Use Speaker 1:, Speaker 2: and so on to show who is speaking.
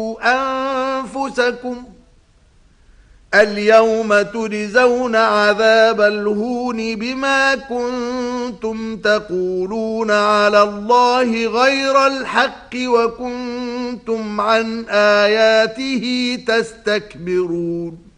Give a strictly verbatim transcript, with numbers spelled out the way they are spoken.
Speaker 1: أنفسكم اليوم تجزون عذاب الهون بما كنتم تقولون على الله غير الحق وكنتم عن آياته تستكبرون